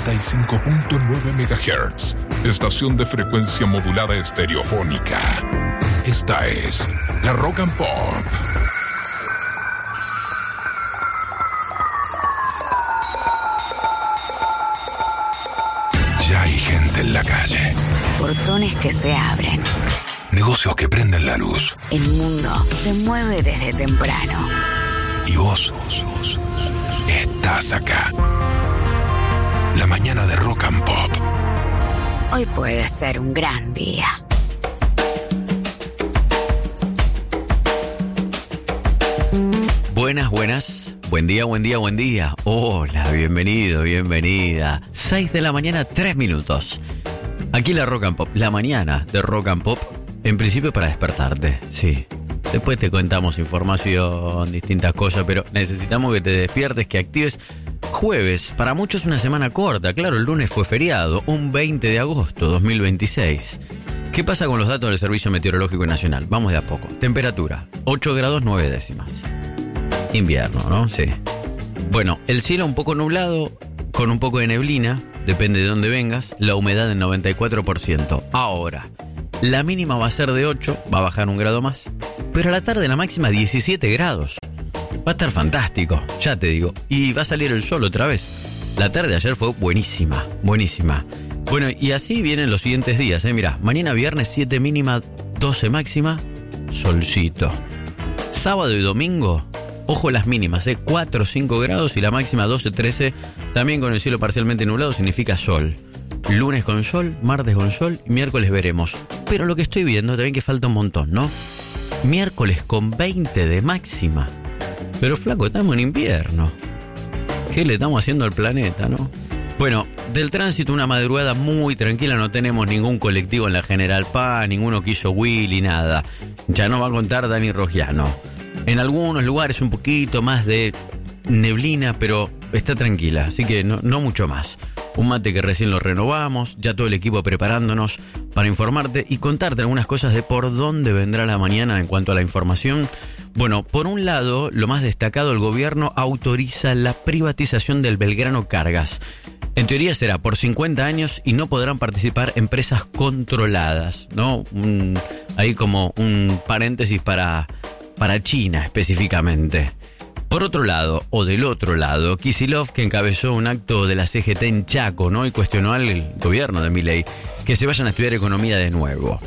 95.9 MHz, estación de frecuencia modulada estereofónica. Esta es la Rock and Pop. Ya hay gente en la calle. Portones que se abren. Negocios que prenden la luz. El mundo se mueve desde temprano. Y vos estás acá. La mañana de Rock and Pop. Hoy puede ser un gran día. Buenas. Buen día. Hola, bienvenido, bienvenida. 6 de la mañana, 3 minutos. Aquí la Rock and Pop, la mañana de Rock and Pop. En principio para despertarte, sí. Después te contamos información, distintas cosas, pero necesitamos que te despiertes, que actives. Jueves, para muchos una semana corta, claro, el lunes fue feriado, un 20 de agosto 2026. ¿Qué pasa con los datos del Servicio Meteorológico Nacional? Vamos de a poco. Temperatura, 8 grados 9 décimas. Invierno, ¿no? Sí. Bueno, el cielo un poco nublado, con un poco de neblina, depende de dónde vengas, la humedad del 94%. Ahora, la mínima va a ser de 8, va a bajar un grado más, pero a la tarde la máxima 17 grados. Va a estar fantástico, ya te digo. Y va a salir el sol otra vez. La tarde de ayer fue buenísima. Bueno, y así vienen los siguientes días, Mirá, mañana viernes 7 mínima, 12 máxima, solcito. Sábado y domingo, ojo las mínimas, 4 o 5 grados y la máxima 12, 13. También con el cielo parcialmente nublado significa sol. Lunes con sol, martes con sol y miércoles veremos. Pero lo que estoy viendo también que falta un montón, ¿no? Miércoles con 20 de máxima. Pero flaco, estamos en invierno. ¿Qué le estamos haciendo al planeta, no? Bueno, del tránsito una madrugada muy tranquila, no tenemos ningún colectivo en la General Paz, ninguno que hizo Willy, nada. Ya no va a contar Dani Rogiano. En algunos lugares un poquito más de neblina, pero está tranquila, así que no mucho más. Un mate que recién lo renovamos, ya todo el equipo preparándonos para informarte y contarte algunas cosas de por dónde vendrá la mañana en cuanto a la información. Bueno, por un lado, lo más destacado, el gobierno autoriza la privatización del Belgrano Cargas. En teoría será por 50 años y no podrán participar empresas controladas, ¿no? Ahí como un paréntesis para China específicamente. Por otro lado, o del otro lado, Kicillof, que encabezó un acto de la CGT en Chaco, ¿no? Y cuestionó al gobierno de Milei que se vayan a estudiar economía de nuevo.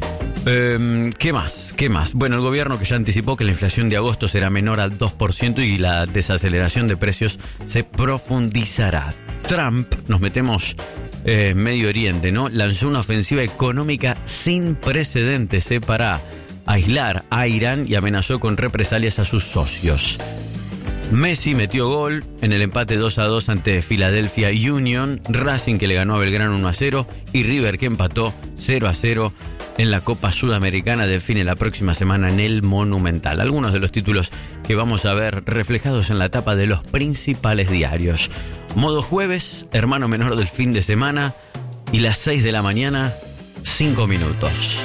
¿Qué más? Bueno, el gobierno que ya anticipó que la inflación de agosto será menor al 2% y la desaceleración de precios se profundizará. Trump, nos metemos en Medio Oriente, ¿no? Lanzó una ofensiva económica sin precedentes, para aislar a Irán y amenazó con represalias a sus socios. Messi metió gol en el empate 2-2 ante Philadelphia Union, Racing que le ganó a Belgrano 1-0 y River que empató 0-0 en la Copa Sudamericana define la próxima semana en el Monumental. Algunos de los títulos que vamos a ver reflejados en la tapa de los principales diarios. Modo jueves, hermano menor del fin de semana y las 6 de la mañana, 5 minutos.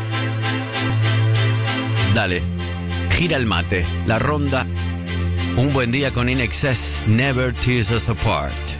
Dale, gira el mate, la ronda. Un buen día con In Excess, Never Tears Us Apart.